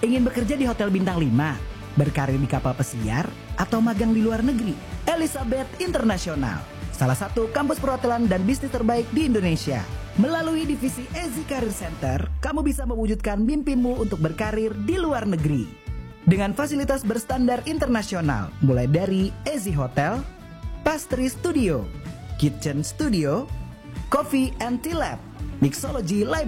Ingin bekerja di hotel bintang 5, berkarir di kapal pesiar, atau magang di luar negeri? Elizabeth International, salah satu kampus perhotelan dan bisnis terbaik di Indonesia. Melalui divisi Ezi Career Center, kamu bisa mewujudkan mimpimu untuk berkarir di luar negeri. Dengan fasilitas berstandar internasional, mulai dari Ezi Hotel, Pastry Studio, Kitchen Studio, Coffee and Tea Lab, Mixology Library,